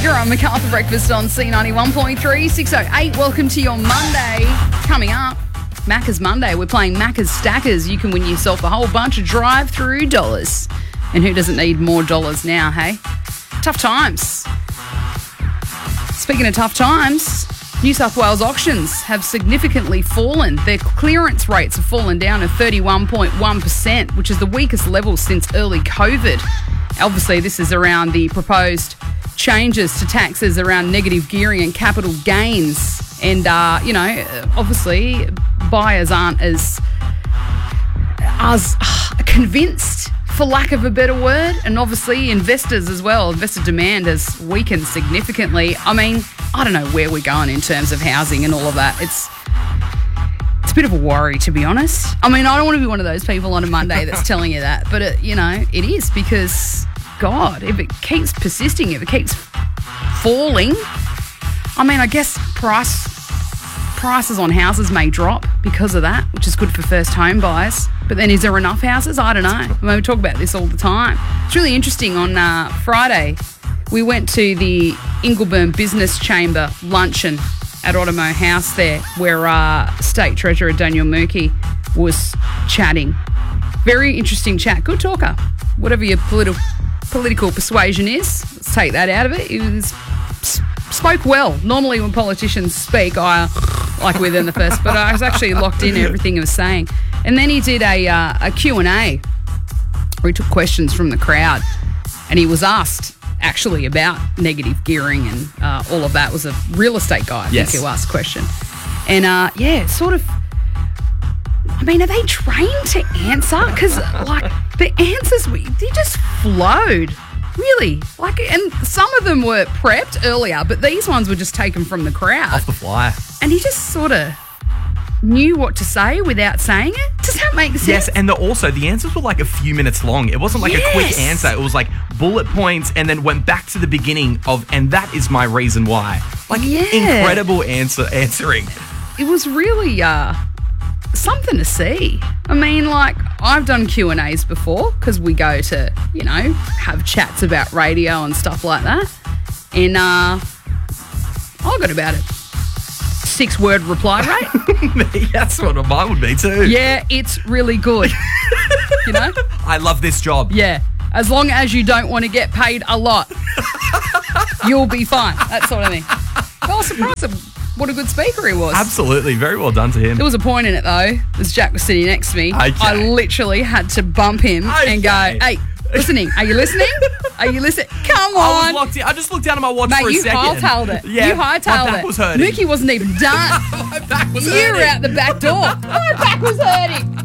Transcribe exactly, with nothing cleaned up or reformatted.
You're on MacArthur Breakfast on C ninety-one point three, six oh eight. Welcome to your Monday. Coming up, Macca's Monday. We're playing Macca's Stackers. You can win yourself a whole bunch of drive-through dollars. And who doesn't need more dollars now, hey? Tough times. Speaking of tough times, New South Wales auctions have significantly fallen. Their clearance rates have fallen down to thirty-one point one percent, which is the weakest level since early COVID. Obviously, this is around the proposed changes to taxes around negative gearing and capital gains. And, uh, you know, obviously, buyers aren't as, as uh, convinced, for lack of a better word. And obviously, investors as well. Investor demand has weakened significantly. I mean, I don't know where we're going in terms of housing and all of that. It's it's a bit of a worry, to be honest. I mean, I don't want to be one of those people on a Monday that's telling you that. But, it, you know, it is because, God, if it keeps persisting, if it keeps falling, I mean, I guess price prices on houses may drop because of that, which is good for first home buyers. But then is there enough houses? I don't know. I mean, we talk about this all the time. It's really interesting. On uh, Friday, we went to the Ingleburn Business Chamber luncheon at Otomo House there, where uh, State Treasurer Daniel Murky was chatting. Very interesting chat. Good talker. Whatever your politi- political persuasion is, let's take that out of it. He was, spoke well. Normally when politicians speak, I like within the first, but I was actually locked in everything he was saying. And then he did a, uh, a Q and A where he took questions from the crowd, and he was asked actually about negative gearing and uh, all of that. Was a real estate guy, I yes. think, who asked a question. And uh, yeah, sort of, I mean, are they trained to answer? Because like the answers, we they just flowed. Really? Like, and some of them were prepped earlier, but these ones were just taken from the crowd. Off the fly. And he just sort of knew what to say without saying it. Does that make sense? Yes, and the, also the answers were like a few minutes long. It wasn't like yes. a quick answer. It was like bullet points and then went back to the beginning of, and that is my reason why. Like, yeah. incredible answer answering. It was really uh, something to see. I mean, like, I've done Q and A's before because we go to, you know, have chats about radio and stuff like that. And uh, I got about it. Six word reply rate. That's what mine would be too. Yeah, it's really good. You know? I love this job. Yeah. As long as you don't want to get paid a lot, you'll be fine. That sort of thing. I was surprised at what a good speaker he was. Absolutely. Very well done to him. There was a point in it though, as Jack was sitting next to me. Okay. I literally had to bump him okay. and go, hey, listening. Are you listening? Are you listening? Come on. I was locked in. I just looked down at my watch Mate, for a you second. hightailed it. Yeah, you hightailed my back it. was hurting. Mookie wasn't even done. My back was you hurting. were out the back door. My back was hurting.